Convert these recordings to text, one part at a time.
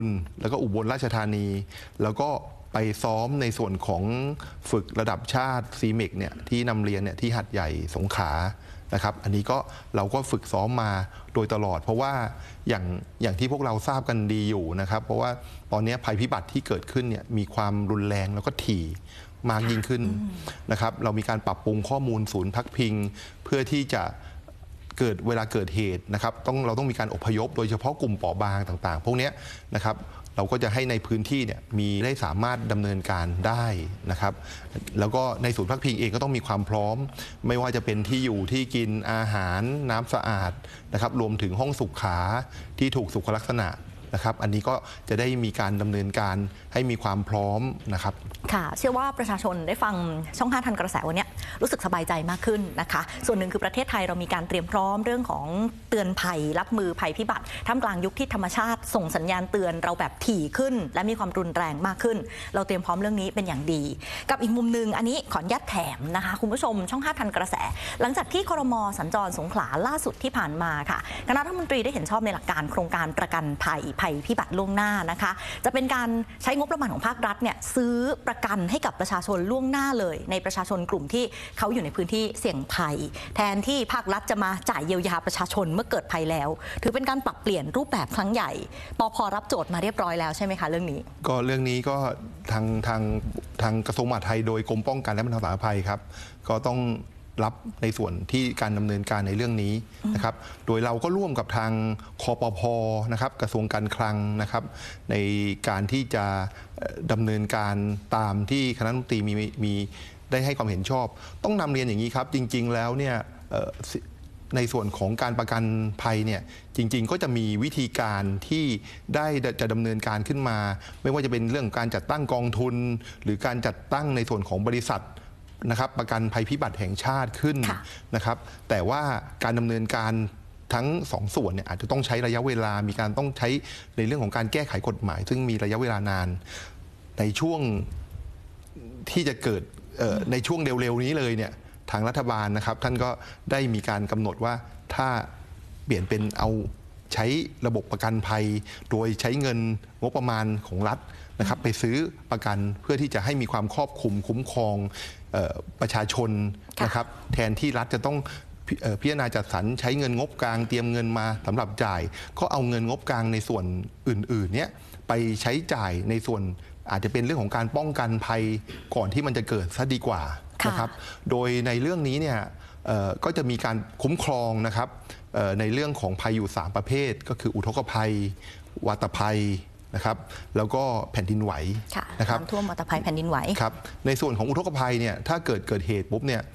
แล้วก็อุบลราชธานีแล้วก็ไปซ้อมในส่วนของฝึกระดับชาติซีเมกเนี่ยที่นำเรียนเนี่ยที่หัดใหญ่สงขลานะครับอันนี้ก็เราก็ฝึกซ้อมมาโดยตลอดเพราะว่าอย่างที่พวกเราทราบกันดีอยู่นะครับเพราะว่าตอนนี้ภัยพิบัติที่เกิดขึ้นเนี่ยมีความรุนแรงแล้วก็ถี่มากยิ่งขึ้นนะครับเรามีการปรับปรุงข้อมูลศูนย์พักพิงเพื่อที่จะเวลาเกิดเหตุนะครับเราต้องมีการอพยพโดยเฉพาะกลุ่มเปราะบางต่างๆพวกนี้นะครับเราก็จะให้ในพื้นที่เนี่ยได้สามารถดำเนินการได้นะครับแล้วก็ในศูนย์พักพิงเองก็ต้องมีความพร้อมไม่ว่าจะเป็นที่อยู่ที่กินอาหารน้ำสะอาดนะครับรวมถึงห้องสุขาที่ถูกสุขลักษณะนะครับอันนี้ก็จะได้มีการดำเนินการให้มีความพร้อมนะครับค่ะเชื่อว่าประชาชนได้ฟังช่อง5ทันกระแสวันนี้รู้สึกสบายใจมากขึ้นนะคะส่วนหนึ่งคือประเทศไทยเรามีการเตรียมพร้อมเรื่องของเตือนภัยรับมือภัยพิบัติท่ามกลางยุคที่ธรรมชาติส่งสัญญาณเตือนเราแบบถี่ขึ้นและมีความรุนแรงมากขึ้นเราเตรียมพร้อมเรื่องนี้เป็นอย่างดีกับอีกมุมนึงอันนี้ขออนุญาตแถมนะคะคุณผู้ชมช่อง5ทันกระแสหลังจากที่ครม.สัญจรสงขลาล่าสุดที่ผ่านมาค่ะคณะรัฐมนตรีได้เห็นชอบในหลักการโครงการประกันภัยพิบัติล่วงหน้านะคะจะเป็นการใช้งบประมาณของภาครัฐเนี่ยซื้อประกันให้กับประชาชนล่วงหน้าเลยในประชาชนกลุ่มที่เขาอยู่ในพื้นที่เสี่ยงภัยแทนที่ภาครัฐจะมาจ่ายเยียวยาประชาชนเมื่อเกิดภัยแล้วถือเป็นการปรับเปลี่ยนรูปแบบครั้งใหญ่ปภ.รับโจทย์มาเรียบร้อยแล้วใช่ไหมคะเรื่องนี้ก็ทางกระทรวงมหาดไทยโดยกรมป้องกันและบรรเทาสาธารณภัยครับก็ต้องรับในส่วนที่การดำเนินการในเรื่องนี้นะครับโดยเราก็ร่วมกับทางคปภ.นะครับกระทรวงการคลังนะครับในการที่จะดำเนินการตามที่คณะรัฐมนตรีมีได้ให้ความเห็นชอบต้องนำเรียนอย่างนี้ครับจริงๆแล้วเนี่ยในส่วนของการประกันภัยเนี่ยจริงๆก็จะมีวิธีการที่จะดำเนินการขึ้นมาไม่ว่าจะเป็นเรื่องการจัดตั้งกองทุนหรือการจัดตั้งในส่วนของบริษัทนะครับประกันภัยพิบัติแห่งชาติขึ้นนะครับแต่ว่าการดำเนินการทั้งสองส่วนเนี่ยอาจจะต้องใช้ระยะเวลามีการต้องใช้ในเรื่องของการแก้ไขกฎหมายซึ่งมีระยะเวลานานในช่วงที่จะเกิดในช่วงเร็วๆนี้เลยเนี่ยทางรัฐบาลนะครับท่านก็ได้มีการกำหนดว่าถ้าเปลี่ยนเป็นเอาใช้ระบบประกันภัยโดยใช้เงินงบประมาณของรัฐนะครับไปซื้อประกันเพื่อที่จะให้มีความครอบคลุมคุ้มครองประชาชนนะครับแทนที่รัฐจะต้องพิจารณาจัดสรรใช้เงินงบกลางเตรียมเงินมาสำหรับจ่ายก็เอาเงินงบกลางในส่วนอื่นๆเนี้ยไปใช้จ่ายในส่วนอาจจะเป็นเรื่องของการป้องกันภัยก่อนที่มันจะเกิดซะดีกว่านะครับโดยในเรื่องนี้เนี่ยก็จะมีการคุ้มครองนะครับในเรื่องของภัยอยู่3ประเภทก็คืออุทกภัยวาตภัยนะครับแล้วก็แผ่นดินไหวนะครับน้ำท่วมวาตภัยแผ่นดินไหวครับในส่วนของอุทกภัยเนี่ยถ้าเกิดเหตุปุ๊บเนี่ย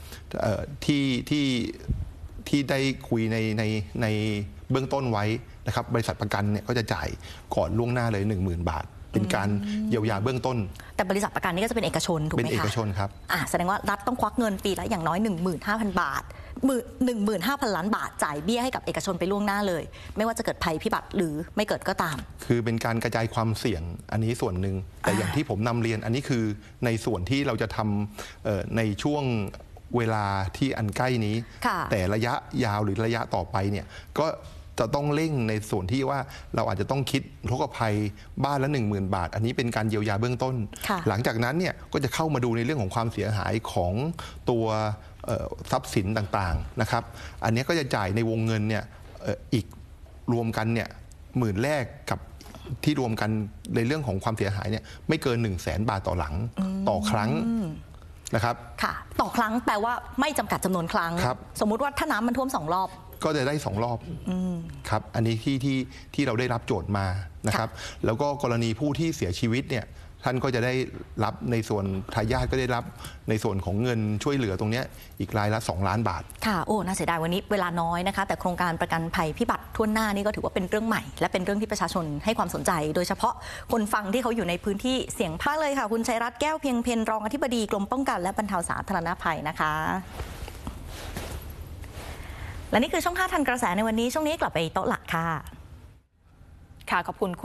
ที่ได้คุยในเบื้องต้นไว้นะครับบริษัทประกันเนี่ยก็จะจ่ายก่อนล่วงหน้าเลย 10,000 บาทเป็นการเยียวยาเบื้องต้นแต่บริษัทประกันนี่ก็จะเป็นเอกชนถูกไหมคะเป็นเอกชนครับแสดงว่ารัฐต้องควักเงินปีละอย่างน้อย 15,000 บาท15,000 ล้านบาทจ่ายเบี้ยให้กับเอกชนไปล่วงหน้าเลยไม่ว่าจะเกิดภัยพิบัติหรือไม่เกิดก็ตามคือเป็นการกระจายความเสี่ยงอันนี้ส่วนหนึ่งแต่อย่างที่ผมนำเรียนอันนี้คือในส่วนที่เราจะทำในช่วงเวลาที่อันใกล้นี้แต่ระยะยาวหรือระยะต่อไปเนี่ยก็จะต้องเร่งในส่วนที่ว่าเราอาจจะต้องคิดอุทกภัยบ้านละ 10,000 บาทอันนี้เป็นการเยียวยาเบื้องต้นหลังจากนั้นเนี่ยก็จะเข้ามาดูในเรื่องของความเสียหายของตัวทรัพย์สินต่างๆนะครับอันนี้ก็จะจ่ายในวงเงินเนี่ยอีกรวมกันเนี่ย10,000แรกกับที่รวมกันในเรื่องของความเสียหายเนี่ยไม่เกิน 100,000 บาทต่อหลังต่อครั้งนะครับค่ะต่อครั้งแปลว่าไม่จำกัดจำนวนครั้งสมมุติว่าถ้าน้ำมันท่วม2 รอบก็จะได้2 รอบครับอันนี้ที่เราได้รับโจทย์มานะครับแล้วก็กรณีผู้ที่เสียชีวิตเนี่ยท่านก็จะได้รับในส่วนทายาทก็ได้รับในส่วนของเงินช่วยเหลือตรงนี้อีกรายละ2 ล้านบาทค่ะโอ้น่าเสียดายวันนี้เวลาน้อยนะคะแต่โครงการประกันภัยพิบัติทั่วหน้านี่ก็ถือว่าเป็นเรื่องใหม่และเป็นเรื่องที่ประชาชนให้ความสนใจโดยเฉพาะคนฟังที่เขาอยู่ในพื้นที่เสี่ยงภัยเลยค่ะคุณชัยรัตน์แก้วเพียงเพ็ญรองอธิบดีกรมป้องกันและบรรเทาสาธารณภัยนะคะและนี่คือช่อง5ทันกระแสในวันนี้ช่วงนี้กลับไปโต๊ะหลักค่ะขอบคุณ